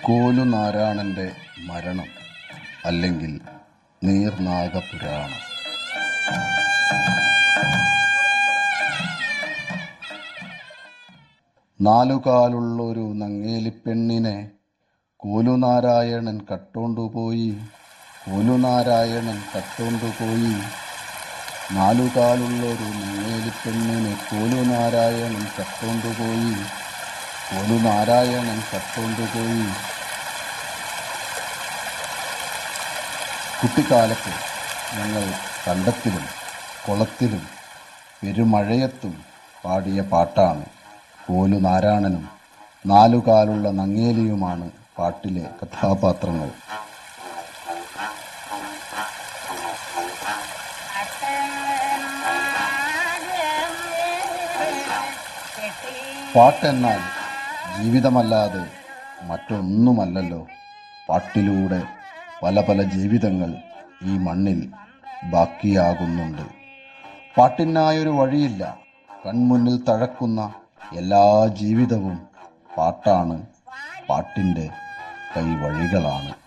കോലുനാരായണന്റെ മരണം അല്ലെങ്കിൽ നീർനാഗപുരാണം. നാലുകാലുള്ളൊരു നങ്ങേലിപ്പെണ്ണിനെ കോലുനാരായണൻ കട്ടോണ്ടുപോയി. കോലുനാരായണൻ കട്ടോണ്ടുപോയി. നാലുകാലുള്ളൊരു നങ്ങേലിപ്പെണ്ണിനെ കോലുനാരായണൻ കട്ടോണ്ടുപോയി. കോലുനാരായണൻ കട്ടോണ്ടുപോയി. കുട്ടിക്കാലത്ത് ഞങ്ങൾ കണ്ടത്തിലും കുളത്തിലും പെരുമഴയത്തും പാടിയ പാട്ടാണ്. കോലുനാരായണനും നാലുകാലുള്ള നങ്ങേലിയുമാണ് പാട്ടിലെ കഥാപാത്രങ്ങൾ. പാട്ടെന്നാൽ ജീവിതമല്ലാതെ മറ്റൊന്നുമല്ലല്ലോ. പാട്ടിലൂടെ പല പല ജീവിതങ്ങൾ ഈ മണ്ണിൽ ബാക്കിയാകുന്നുണ്ട്. പാട്ടിനായൊരു വഴിയില്ല. കൺമുന്നിൽ തഴക്കുന്ന എല്ലാ ജീവിതവും പാട്ടാണ്. പാട്ടിൻ്റെ കൈവഴികളാണ്.